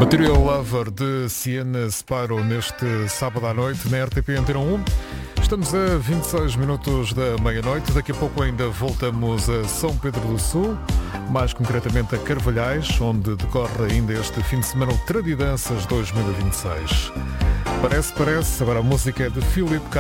Material Lover de Siena Spyro neste sábado à noite na RTP Antena 1. Estamos a 26 minutos da meia-noite. Daqui a pouco ainda voltamos a São Pedro do Sul, mais concretamente a Carvalhais, onde decorre ainda este fim de semana o Tradidanças 2026. Parece. Agora a música é de Filipe